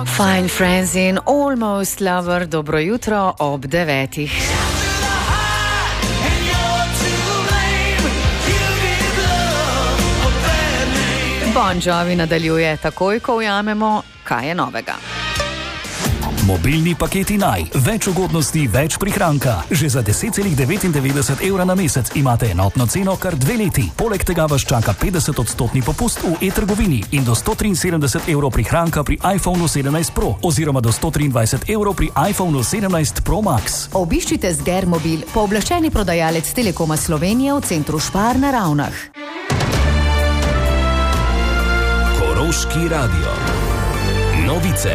Fine Friends in Almost Lover, dobro jutro ob 9. Bon Jovi nadaljuje takoj, ko ujamemo, kaj je novega. Mobilni paketi Naj. Več ugodnosti, več prihranka. Že za 10,99 € na mesec imate enotno ceno kar 2 leti. Poleg tega vas čaka 50% popust v e-trgovini in do 173 € prihranka pri iPhonu 17 Pro oziroma do 123 € pri iPhonu 17 Pro Max. Obiščite Sgermobil, pooblaščeni prodajalec Telekoma Slovenije v centru Špar na Ravnah. Koroški radio. Novice.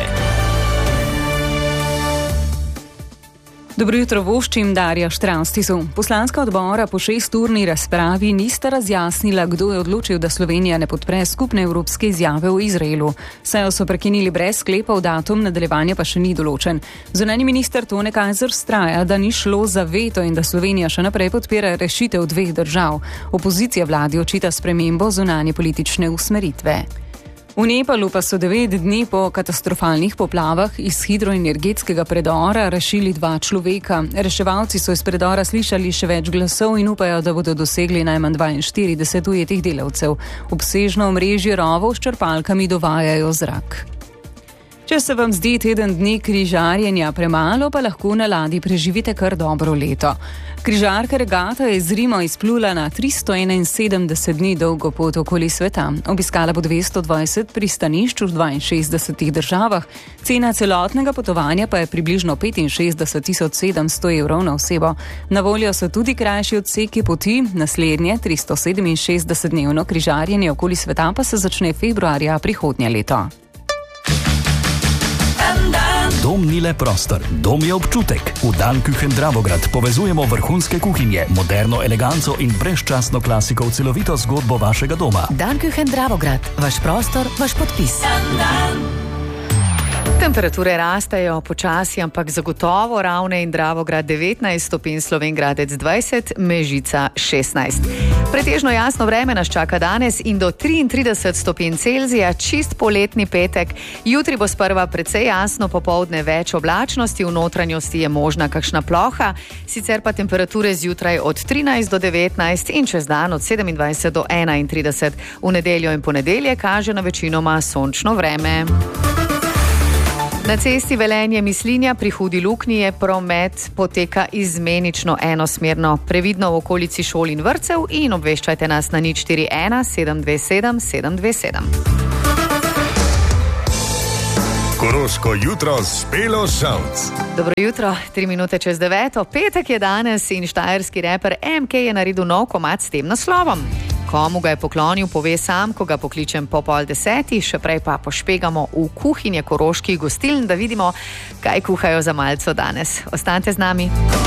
Dobro jutro voščim, Darja Štranstisu. Poslanska odbora po 6-urni razpravi nista razjasnila, kdo je odločil, da Slovenija ne podpre skupne evropske izjave v Izraelu. Sejo so prekinili brez sklepov, datum nadaljevanja pa še ni določen. Zunanji minister Tone Kajzer vztraja, da ni šlo za veto in da Slovenija še naprej podpira rešitev 2 držav. Opozicija vladi očita spremembo zunanje politične usmeritve. V Nepalu pa so 9 dni po katastrofalnih poplavah iz hidroenergetskega predora rešili 2 človeka. Reševalci so iz predora slišali še več glasov in upajo, da bodo dosegli najmanj 42 ujetih delavcev. Obsežno omrežje rovov s črpalkami dovajajo zrak. Če se vam zdi teden dni križarjenja premalo, pa lahko na ladji preživite kar dobro leto. Križarka regata je z Rima izplula na 371 dni dolgo pot okoli sveta. Obiskala bo 220 pristanišč v 62 državah. Cena celotnega potovanja pa je približno 65.700 € na osebo. Na voljo so tudi krajši odseki poti. Naslednje 367-dnevno križarjenje okoli sveta pa se začne februarja prihodnje leto. Dom ni le prostor, dom je občutek. V Danküchen Dravograd povezujemo vrhunske kuhinje, moderno eleganco in brezčasno klasiko v celovito zgodbo vašega doma. Danküchen Dravograd, vaš prostor, vaš podpis. Temperature rastejo počasi, ampak zagotovo Ravne in Dravograd 19 stopinj, Slovenj Gradec 20, Mežica 16. Pretežno jasno vreme nas čaka danes in do 33 stopinj Celzija, čist poletni petek. Jutri bo sprva precej jasno, popoldne več oblačnosti, v notranjosti je možna kakšna ploha, sicer pa temperature zjutraj od 13 do 19 in čez dan od 27 do 31. V nedeljo in ponedeljek kaže na večinoma sončno vreme. Na cesti Velenje-Mislinja pri Hudi Luknji je promet poteka izmenično enosmerno. Previdno v okolici šol in vrtcev in obveščajte nas na 041 727 727. Koroško jutro s Špelo Šalc. Dobro jutro, 3 minute čez 9. Petek je danes in štajerski reper MK je naredil nov komad s tem naslovom. Komu ga je poklonil, pove sam, ko ga pokličem po 9:30, še prej pa pošpegamo v kuhinje koroških gostiln, da vidimo, kaj kuhajo za malco danes. Ostanite z nami.